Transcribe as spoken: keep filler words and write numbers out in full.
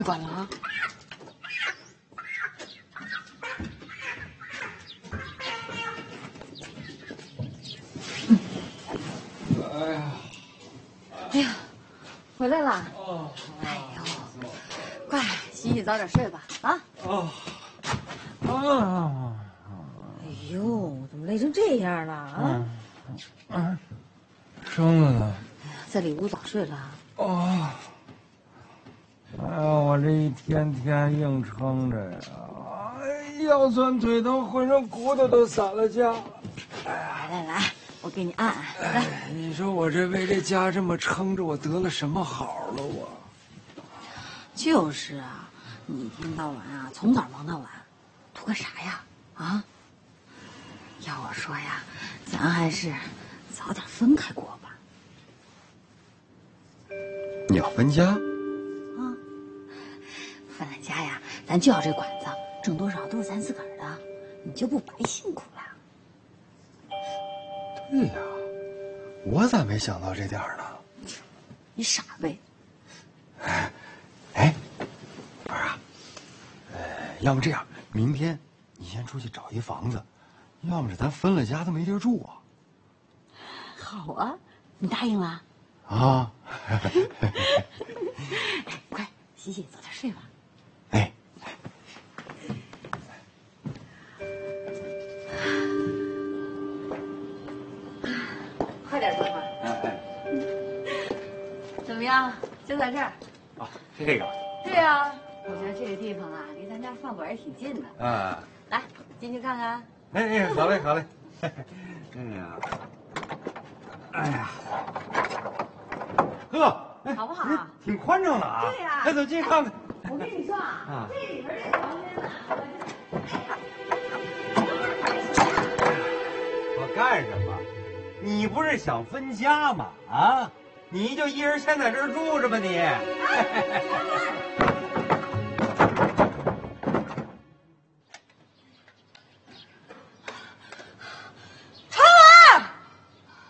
关了啊！ 哎呀， 哎呀，回来了。 哦， 哎呦，快洗洗，早点睡吧。啊。 哦。啊。 哎呦，怎么累成这样了啊？ 嗯。生子呢？ 在里屋早睡了。 哦。哎呀，我这一天天硬撑着呀，哎，腰酸腿疼，浑身骨头都散了架。 来来来，我给你按按。来， 哎，你说我这为这家这么撑着，我得了什么好了？我就是啊，你一天到晚啊，从早忙到晚，图个啥呀？啊？要我说呀，咱还是早点分开过吧。 你要分家？ 啊，分了家呀，咱就要这馆子，挣多少都是咱自个儿的，你就不白辛苦了。 对呀，我咋没想到这点儿呢？ 你傻呗！ 哎，哎，不是啊，呃，要么这样，明天你先出去找一房子，要么是咱分了家都没地儿住啊。 好啊，你答应了？ 啊！ 哎，快洗洗，早点睡吧。 哎， 快点坐会儿。 哎哎， 怎么样？就在这儿？ 啊，这个。 对呀，我觉得这个地方啊，离咱家饭馆也挺近的。 啊， 来，进去看看。 哎哎，好嘞好嘞。哎呀，哎呀，呵， 好不好？ 挺宽敞的啊。 对呀。 快走进去看看。 我跟你说啊，这里边这房间呢， 我干什么？你不是想分家吗？啊，你就一人先在这儿住着吧你。